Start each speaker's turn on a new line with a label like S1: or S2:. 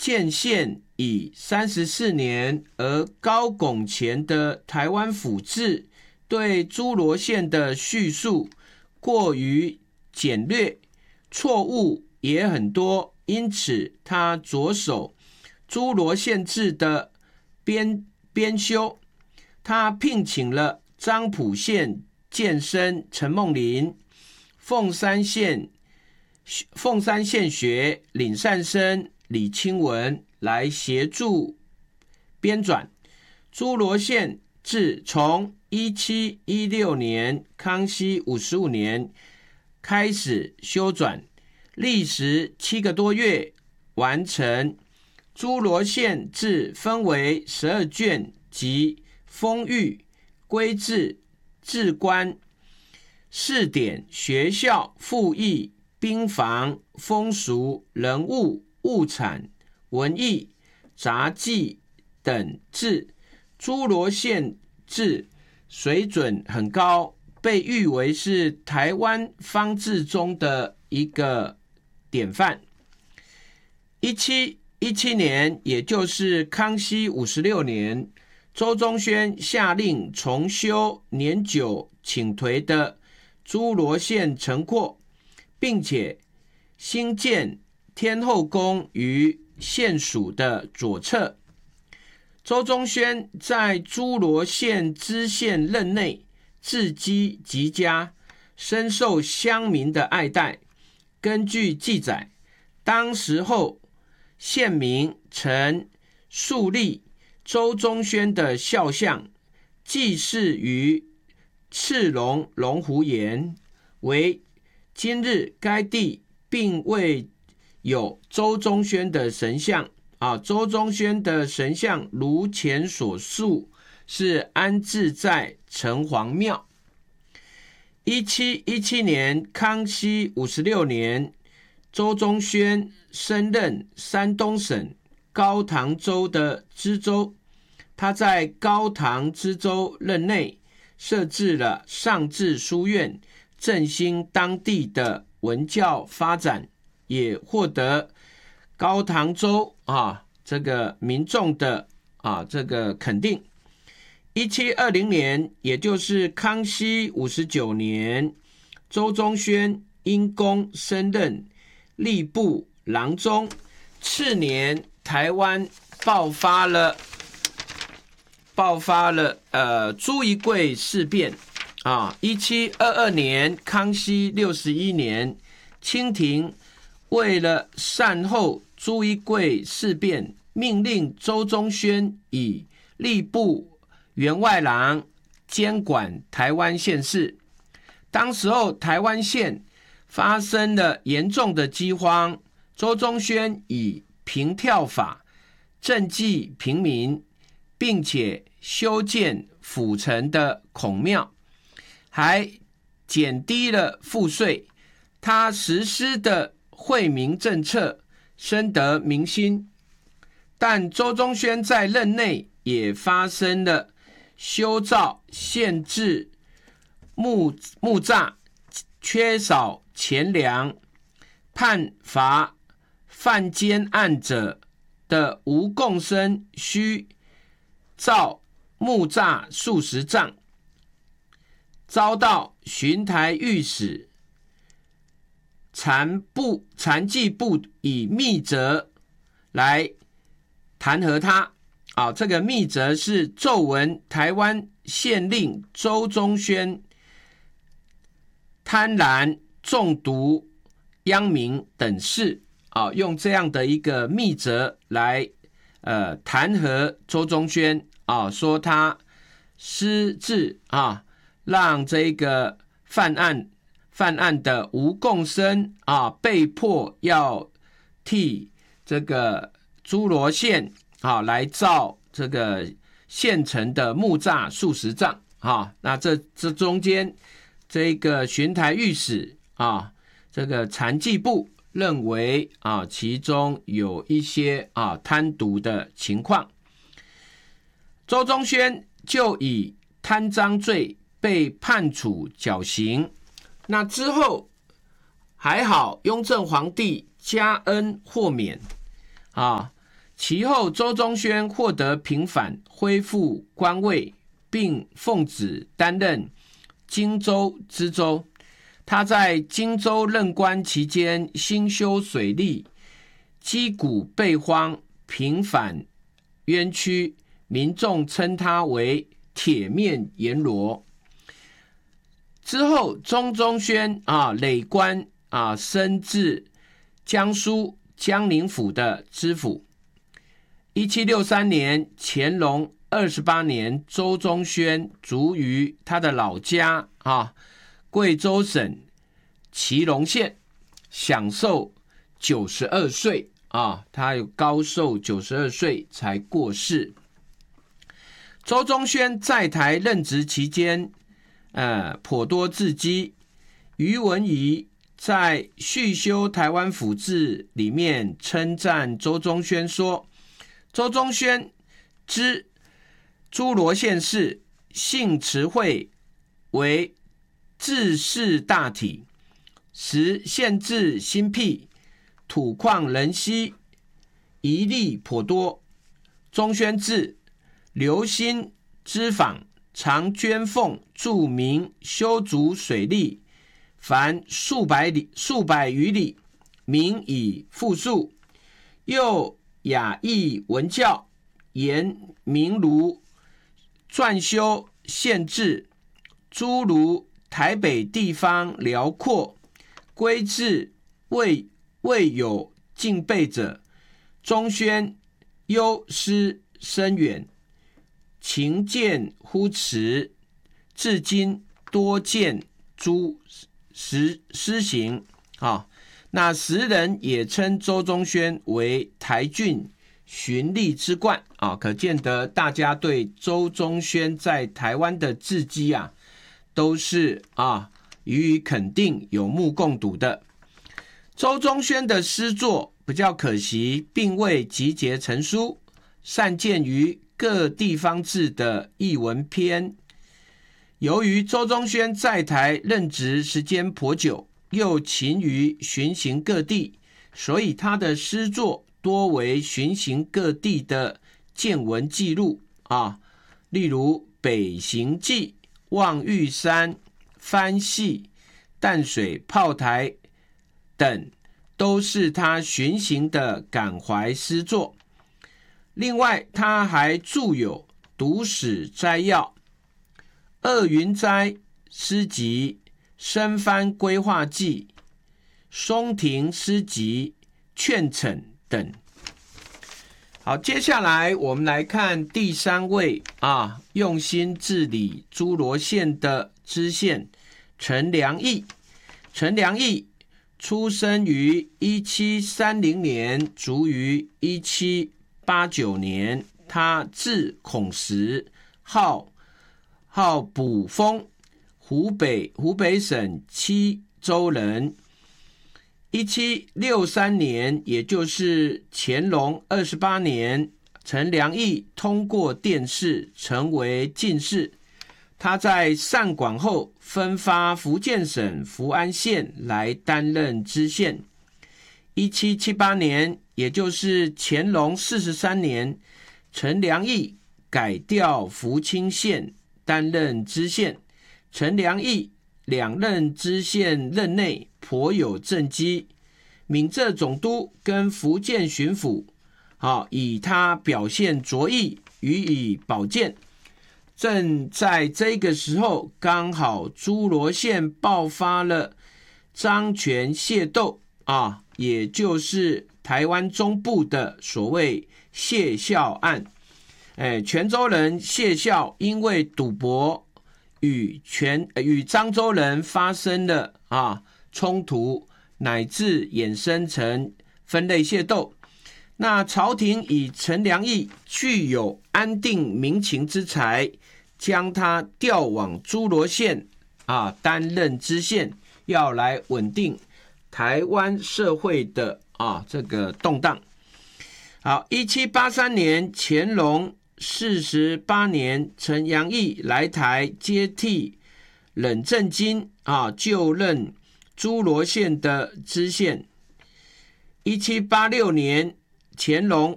S1: 建县以34年而高拱前的台湾府志对诸罗县的叙述过于简略，错误也很多，因此他着手诸罗县志的编修。他聘请了漳浦县建生陈梦麟、凤山县学林善生、李清文来协助编纂。诸罗县志从1716年康熙55年开始修纂，历时7个多月完成。诸罗县志分为12卷，即风域、规制、治官、士典、学校、赋役、兵房、风俗、人物、物产、文艺、杂技等志。诸罗县志水准很高，被誉为是台湾方志中的一个典范。1717年，也就是康熙56年，周宗宣下令重修年久倾颓的诸罗县城廓，并且兴建天后宫于县署的左侧。周宗宣在诸罗县知县任内治基极佳，深受乡民的爱戴。根据记载，当时候县民曾树立周宗宣的肖像，祭祀于赤龙龙湖岩，为今日该地并未有周宗宣的神像。周宗宣的神像如前所述，是安置在城隍庙。1717年，康熙56年，周宗宣升任山东省高唐州的知州。他在高唐知州任内设置了上智书院，振兴当地的文教发展，也获得高唐州这个民众的这个肯定。1720年，也就是康熙59年，周宗宣因功升任吏部郎中。次年，台湾爆发了朱一贵事变。1722年，康熙61年，清廷为了善后朱一贵事变，命令周宗宣以吏部员外郎监管台湾县市。当时候台湾县发生了严重的饥荒，周宗宣以平跳法赈济平民，并且修建府城的孔庙，还减低了赋税。他实施的惠民政策深得民心。但周宗宣在任内也发生了修造限制木栅、缺少钱粮、判罚犯奸案者的无供生需造木栅数十丈，遭到巡台御史残疾部以密折来弹劾他。这个密折是奏闻台湾县令周宗宣贪婪中毒殃民等事，用这样的一个密折来弹劾周宗宣，说他失智，让这个犯案的吴共生被迫要替这个诸罗县来造这个县城的木栅数十丈。那这中间这个巡台御史这个残疾部认为其中有一些贪渎的情况，周宗宣就以贪赃罪被判处绞刑。那之后还好，雍正皇帝加恩豁免其后周宗宣获得平反，恢复官位，并奉旨担任荆州知州。他在荆州任官期间，兴修水利，击鼓备荒，平反冤屈，民众称他为铁面阎罗。之后周宗宣累官升至江苏江宁府的知府。1763年，乾隆28年，周宗宣卒于他的老家贵州省祁隆县，享寿92岁他有高寿92岁才过世。周宗宣在台任职期间颇多字迹。余文仪在《续修台湾府志》里面称赞周宗宣说，周宗宣之诸罗县事，性慈惠，为治世大体，时县治新辟，土旷人稀，遗力颇多。宗宣志留心知访，常捐俸助民修筑水利，凡数百余里，民以富庶。又雅义文教，严明儒，撰修县志，诸如台北地方辽阔，规制未有尽备者。宗宣忧师深远，勤俭乎辞，至今多见诸施行那时人也称周宗宣为台郡循吏之冠可见得大家对周宗宣在台湾的事迹都是予以肯定，有目共睹的。周宗宣的诗作比较可惜，并未集结成书，散见于各地方志的艺文篇。由于周宗宣在台任职时间颇久，又勤于巡行各地，所以他的诗作多为巡行各地的见闻记录例如《北行记》、望玉山、番戏、淡水炮台等，都是他巡行的感怀诗作。另外他还著有《读史摘要》、鄂云斋诗集、深番规划记、松亭诗集、劝惩等。好，接下来我们来看第三位用心治理诸罗县的知县陈良义。陈良义出生于1730年，卒于1789年。他字孔时，号卜峰，湖北省七州人。1763年，也就是乾隆28年，陈良义通过殿试，成为进士。他在上广后分发福建省福安县来担任知县。1778年，也就是乾隆43年，陈良义改调福清县担任知县。陈良义两任知县任内颇有政绩，闽浙总督跟福建巡抚以他表现卓异予以保荐。正在这个时候，刚好诸罗县爆发了漳泉械斗也就是台湾中部的所谓谢孝案。泉州人谢孝因为赌博与漳州人发生了冲突，乃至衍生成分类械斗。那朝廷以陈良义具有安定民情之才，将他调往诸罗县担任知县，要来稳定台湾社会的这个动荡。好，1783年，乾隆48年，陈良义来台接替冷正金就任诸罗县的知县。1786年，乾隆